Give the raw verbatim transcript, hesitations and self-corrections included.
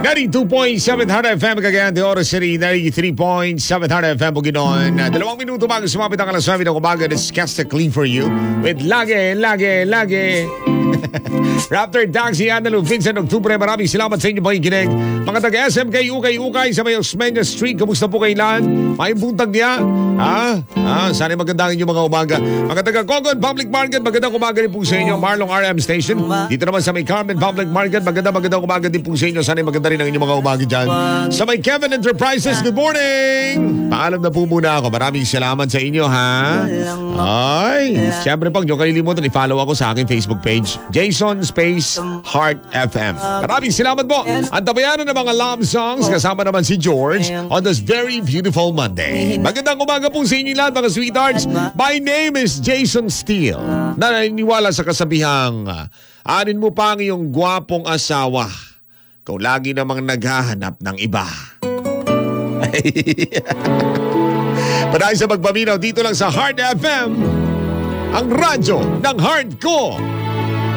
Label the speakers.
Speaker 1: ninety-two point seven Hard F M Cagayan de Oro City, ninety-three point seven Hard F M Bukidnon. Dalawang minuto bago sumapit ang alas nueve ng umaga. This is Clean for you with Lage, Lage, Lage. Raptor Taxi, Andalo, Vincent Octubre, maraming salamat sa inyo pakikinig. Mga taga-S M K, Ukay, Ukay sa may Osmeña Street, kamusta po kailan? May buntag niya? Ha? Ha? Sana magandang inyong mga umaga. Mga taga-Cogon Public Market, magandang umaga din po sa inyo. Marlong R M Station, dito naman sa may Carmen Public Market, magandang magandang umaga din po sa inyo. Sana maganda rin ang inyong mga umaga dyan. Sa may Kevin Enterprises, good morning! Paalam na po muna ako. Maraming salamat sa inyo, ha? Ay, siyempre pag nyo kalilimutan, i-follow ako sa aking Facebook page, Jason Space Heart F M. Maraming salamat po. Ang tabayanan ng mga love songs, kasama naman si George on this very beautiful Monday. Magandang umaga po sa inyo lahat, mga sweethearts. My name is Jason Steele. Naniniwala sa kasabihang, anin mo pa ang iyong gwapong asawa kung lagi namang naghahanap ng iba. Panay sa magpaminaw dito lang sa Heart F M, ang radyo ng heart ko.